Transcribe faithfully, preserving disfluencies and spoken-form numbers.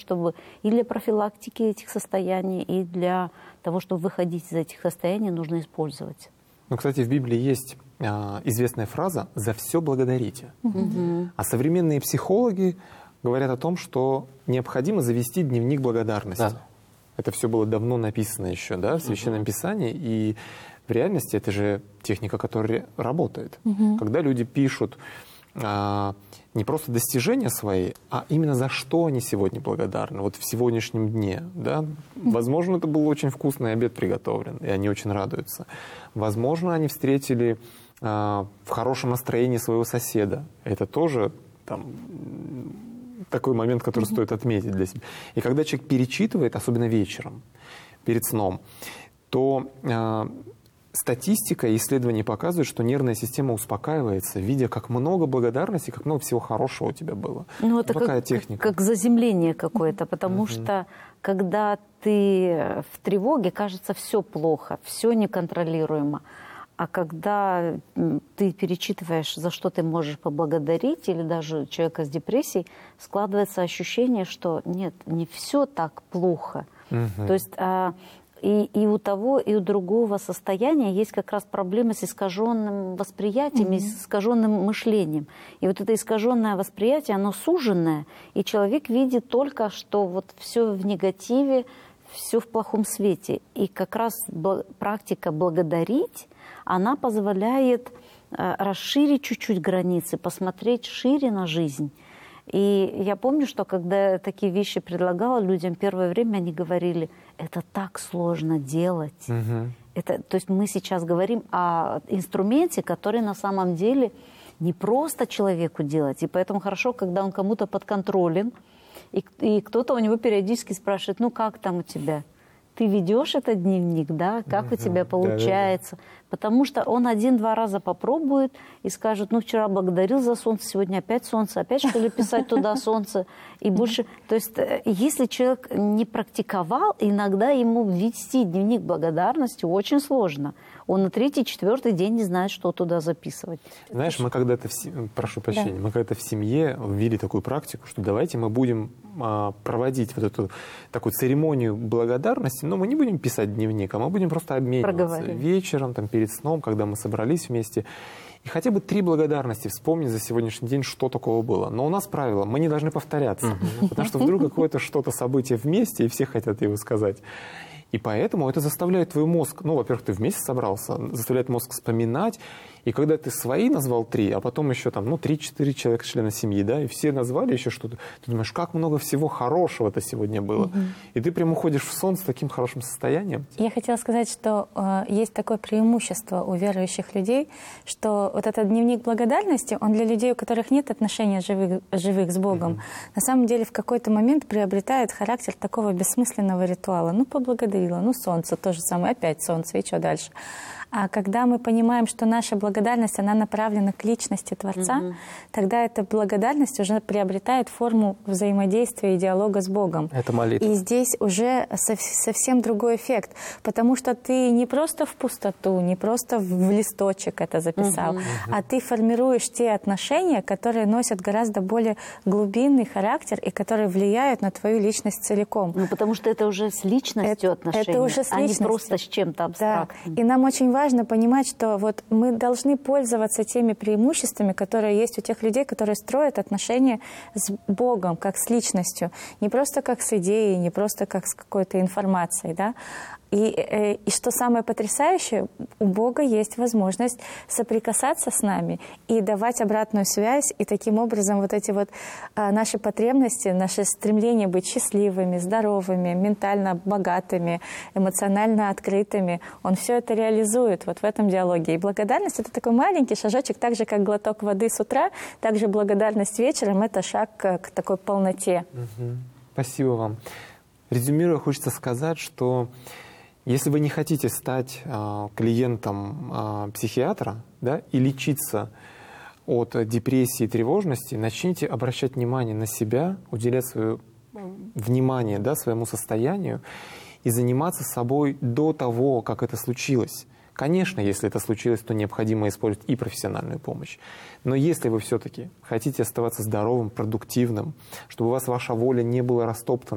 чтобы и для профилактики этих состояний, и для того, чтобы выходить из этих состояний, нужно использовать. Ну, кстати, в Библии есть а, известная фраза «за все благодарите». Угу. А современные психологи говорят о том, что необходимо завести дневник благодарности. Да. Это все было давно написано еще, да, в Священном Писании, и в реальности это же техника, которая работает. Угу. Когда люди пишут а, не просто достижения свои, а именно за что они сегодня благодарны, вот в сегодняшнем дне. Да? Угу. Возможно, это был очень вкусный обед приготовлен, и они очень радуются. Возможно, они встретили а, в хорошем настроении своего соседа. Это тоже там, такой момент, который mm-hmm. стоит отметить для себя. И когда человек перечитывает, особенно вечером, перед сном, то э, статистика и исследования показывают, что нервная система успокаивается, видя, как много благодарности, как много всего хорошего у тебя было. Ну, это Какая как, техника? Как, как заземление какое-то, потому mm-hmm. что когда ты в тревоге, кажется, все плохо, все неконтролируемо. А когда ты перечитываешь, за что ты можешь поблагодарить, или даже человека с депрессией, складывается ощущение, что нет, не все так плохо. Угу. То есть а, и, и у того, и у другого состояния есть как раз проблемы с искаженным восприятием, угу. с искаженным мышлением. И вот это искаженное восприятие, оно суженное, и человек видит только, что вот все в негативе, все в плохом свете. И как раз практика благодарить, она позволяет э, расширить чуть-чуть границы, посмотреть шире на жизнь. И я помню, что когда я такие вещи предлагала людям, первое время они говорили, это так сложно делать. Угу. Это, то есть мы сейчас говорим о инструменте, который на самом деле не просто человеку делать. И поэтому хорошо, когда он кому-то подконтролен, и, и кто-то у него периодически спрашивает, ну как там у тебя? Ты ведешь этот дневник, да? Как угу, у тебя получается? Да, да, да. Потому что он один-два раза попробует и скажет, ну, вчера благодарил за солнце, сегодня опять солнце, опять что ли писать туда солнце. И больше... То есть, если человек не практиковал, иногда ему ввести дневник благодарности очень сложно. Он на третий, четвертый день не знает, что туда записывать. Знаешь, мы когда-то, в семье, прошу прощения, да. мы когда-то в семье ввели такую практику, что давайте мы будем а, проводить вот эту такую церемонию благодарности, но мы не будем писать дневник, а мы будем просто обмениваться вечером, там, перед сном, когда мы собрались вместе. И хотя бы три благодарности вспомнить за сегодняшний день, что такого было. Но у нас правило, мы не должны повторяться, uh-huh. потому что вдруг какое-то что-то событие вместе, и все хотят его сказать. И поэтому это заставляет твой мозг, ну, во-первых, ты вместе собрался, заставляет мозг вспоминать, и когда ты свои назвал три, а потом еще там, ну, три-четыре человека, члена семьи, да, и все назвали еще что-то, ты думаешь, как много всего хорошего-то сегодня было. Угу. И ты прям уходишь в сон с таким хорошим состоянием. Я хотела сказать, что э, есть такое преимущество у верующих людей, что вот этот дневник благодарности, он для людей, у которых нет отношения живых, живых с Богом, угу. на самом деле в какой-то момент приобретает характер такого бессмысленного ритуала. Ну, поблагодарила, ну, солнце, то же самое, опять солнце, и что дальше? А когда мы понимаем, что наша благодарность, она направлена к личности Творца, угу. тогда эта благодарность уже приобретает форму взаимодействия и диалога с Богом. Это молитва. И здесь уже совсем другой эффект, потому что ты не просто в пустоту, не просто в листочек это записал, угу. а ты формируешь те отношения, которые носят гораздо более глубинный характер и которые влияют на твою личность целиком. Ну, потому что это уже с личностью это, отношения, это уже с а личностью. Не просто с чем-то абстрактным. Да. И нам очень важно важно понимать, что вот мы должны пользоваться теми преимуществами, которые есть у тех людей, которые строят отношения с Богом, как с личностью. Не просто как с идеей, не просто как с какой-то информацией, да? И, и что самое потрясающее, у Бога есть возможность соприкасаться с нами и давать обратную связь, и таким образом вот эти вот а, наши потребности, наше стремление быть счастливыми, здоровыми, ментально богатыми, эмоционально открытыми, Он все это реализует вот в этом диалоге. И благодарность — это такой маленький шажочек, так же, как глоток воды с утра, также благодарность вечером — это шаг к, к такой полноте. Угу. Спасибо вам. Резюмируя, хочется сказать, что если вы не хотите стать э, клиентом э, психиатра, да, и лечиться от депрессии и тревожности, начните обращать внимание на себя, уделять свое внимание, да, своему состоянию и заниматься собой до того, как это случилось. Конечно, если это случилось, то необходимо использовать и профессиональную помощь. Но если вы все-таки хотите оставаться здоровым, продуктивным, чтобы у вас ваша воля не была растоптана